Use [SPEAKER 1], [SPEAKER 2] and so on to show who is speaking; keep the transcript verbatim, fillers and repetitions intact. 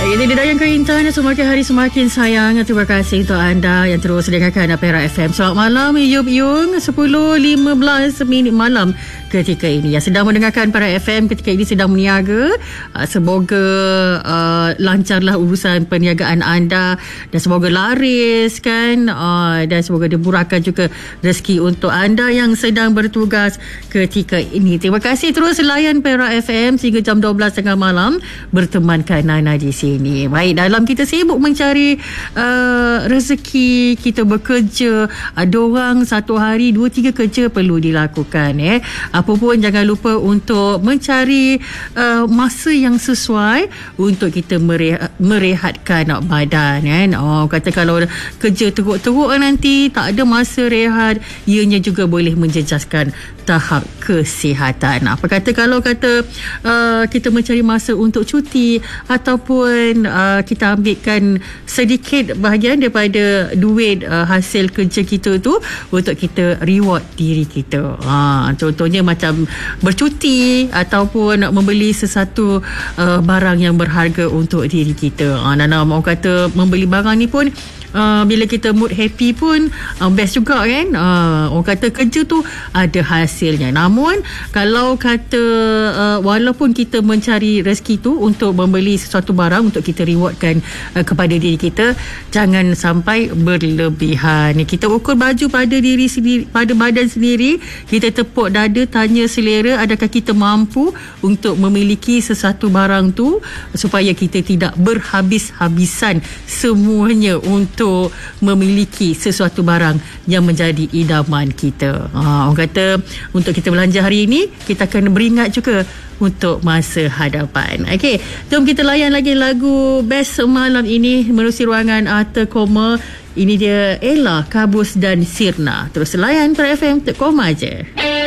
[SPEAKER 1] Baik, ini Dayang Kerintan. Semakin hari semakin sayang. Terima kasih untuk anda yang terus dengarkan Perak F M. Selamat malam, Yub Yung. sepuluh lima belas minit malam ketika ini. Yang sedang mendengarkan Perak F M ketika ini sedang meniaga. Semoga uh, lancarlah urusan perniagaan anda dan semoga laris kan. Uh, dan semoga dimurahkan juga rezeki untuk anda yang sedang bertugas ketika ini. Terima kasih terus layan Perak F M sehingga jam dua belas tengah malam bertemankan Nana di sini. Baik, dalam kita sibuk mencari uh, rezeki, kita bekerja, ada orang satu hari dua tiga kerja perlu dilakukan eh. Apa pun jangan lupa untuk mencari uh, masa yang sesuai untuk kita merehat, merehatkan badan kan. Oh, kata kalau kerja teruk-teruk nanti tak ada masa rehat, ianya juga boleh menjejaskan tahap kesihatan. Apa kata kalau kata uh, kita mencari masa untuk cuti ataupun uh, kita ambilkan sedikit bahagian daripada duit uh, hasil kerja kita tu untuk kita reward diri kita. Ha, contohnya macam bercuti ataupun membeli sesuatu uh, barang yang berharga untuk diri kita. Ha, Nana mau kata membeli barang ni pun Uh, bila kita mood happy pun uh, best juga kan. uh, Orang kata kerja tu ada hasilnya. Namun kalau kata uh, walaupun kita mencari rezeki tu untuk membeli sesuatu barang untuk kita rewardkan uh, kepada diri kita, jangan sampai berlebihan. Kita ukur baju pada diri sendiri, pada badan sendiri. Kita tepuk dada, tanya selera adakah kita mampu untuk memiliki sesuatu barang tu, supaya kita tidak berhabis-habisan semuanya untuk untuk memiliki sesuatu barang yang menjadi idaman kita. Ha, orang kata untuk kita belanja hari ini, kita akan beringat juga untuk masa hadapan. Okey, jom kita layan lagi lagu best malam ini menerusi ruangan Arthur Koma. Ini dia Ella, Kabus dan Sirna. Terus layan Perak F M, tak koma je.